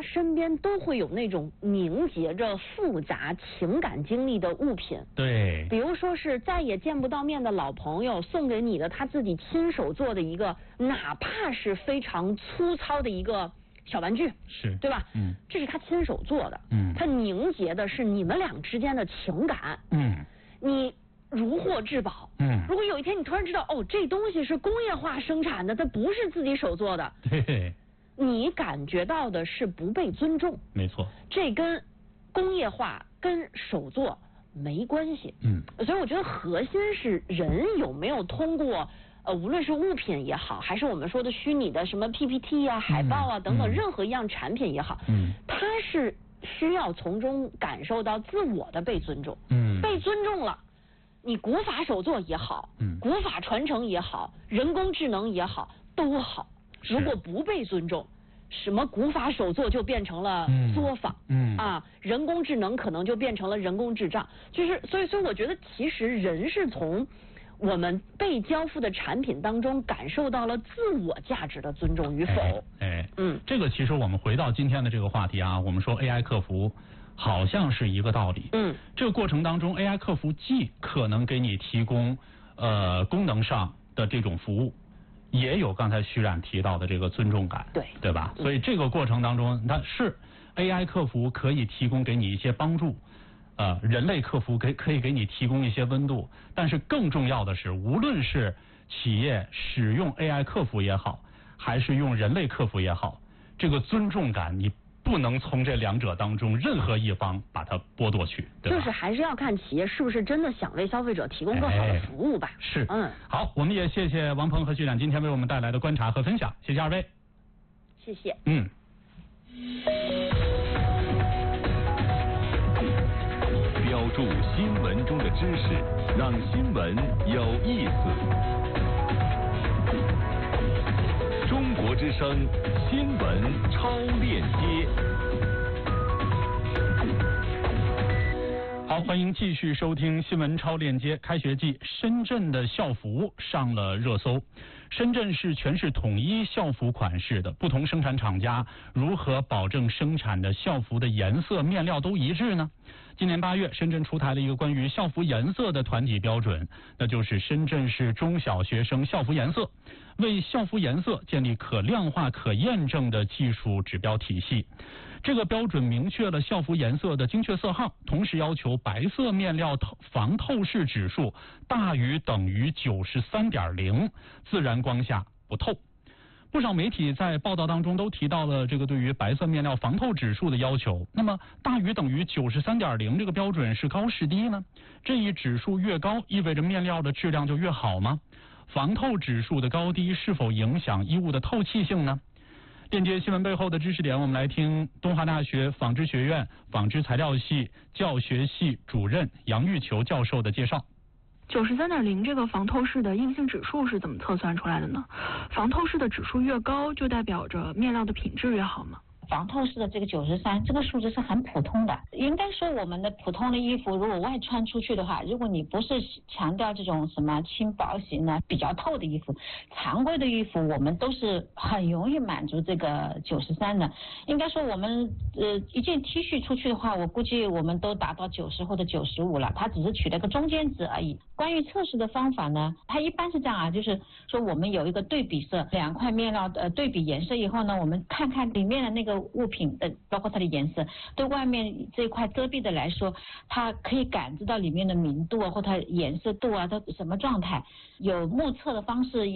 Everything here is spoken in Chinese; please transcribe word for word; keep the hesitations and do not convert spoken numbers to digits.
身边都会有那种凝结着复杂情感经历的物品。 对， 比如说是再也见不到面的老朋友送给你的他自己亲手做的一个，哪怕是非常粗糙的一个小玩具， 是， 对吧？ 嗯， 这是他亲手做的， 嗯， 他凝结的是你们俩之间的情感， 嗯， 你如获至宝， 嗯， 如果有一天你突然知道，哦，这东西是工业化生产的，它不是自己手做的， 对， 你感觉到的是不被尊重， 没错， 这跟工业化跟手作没关系， 嗯， 所以我觉得核心是人有没有通过呃，无论是物品也好，还是我们说的虚拟的什么 P P T 啊、海报啊等等，任何一样产品也好， 嗯， 它是需要从中感受到自我的被尊重， 嗯， 被尊重了。你古法手作也好，嗯，古法传承也好，人工智能也好，都好。如果不被尊重，什么古法手作就变成了作坊，嗯，嗯啊，人工智能可能就变成了人工智障。就是所以，所以我觉得其实人是从我们被交付的产品当中感受到了自我价值的尊重与否。 哎，哎嗯，这个其实我们回到今天的这个话题啊，我们说 A I 客服。好像是一个道理。嗯，这个过程当中 ，A I 客服既可能给你提供呃功能上的这种服务，也有刚才徐冉提到的这个尊重感， 对对吧？所以这个过程当中，它是 A I 客服可以提供给你一些帮助，呃，人类客服可可以给你提供一些温度，但是更重要的是，无论是企业使用 A I 客服也好，还是用人类客服也好，这个尊重感你。不能从这两者当中任何一方把它剥夺去，对吧？ 就是还是要看企业是不是真的想为消费者提供更好的服务吧。 哎、是，嗯，好，我们也谢谢王鹏和徐冉今天为我们带来的观察和分享，谢谢二位。 谢谢。 嗯。 标注新闻中的知识，让新闻有意思。中国之声新闻超链接。 好，欢迎继续收听新闻超链接。开学季，深圳的校服上了热搜。深圳市全市统一校服款式的，不同生产厂家如何保证生产的校服的颜色、面料都一致呢？今年八月，深圳出台了一个关于校服颜色的团体标准，那就是深圳市中小学生校服颜色，为校服颜色建立可量化、可验证的技术指标体系。这个标准明确了校服颜色的精确色号，同时要求白色面料防透视指数大于等于九十三点零，自然光下不透。不少媒体在报道当中都提到了这个对于白色面料防透指数的要求。那么大于等于九十三点零这个标准是高是低呢？这一指数越高，意味着面料的质量就越好吗？防透指数的高低是否影响衣物的透气性呢？链接新闻背后的知识点，我们来听东华大学纺织学院纺织材料系教学系主任杨玉球教授的介绍。 九十三点零这个防透视的硬性指数是怎么测算出来的呢？防透视的指数越高，就代表着面料的品质越好吗？ 防透视的这个九十三，这个数字是很普通的。应该说我们的普通的衣服，如果外穿出去的话，如果你不是强调这种什么轻薄型的、比较透的衣服，常规的衣服我们都是很容易满足这个九十三的。应该说我们呃一件 T 恤出去的话，我估计我们都达到九十或者九十五了，它只是取了个中间值而已。关于测试的方法呢，它一般是这样啊，就是说我们有一个对比色，两块面料呃对比颜色以后呢，我们看看里面的那个物品的包括它的颜色，对外面这块遮蔽的来说，它可以感知到里面的明度啊或它颜色度啊，它什么状态，有目测的方式。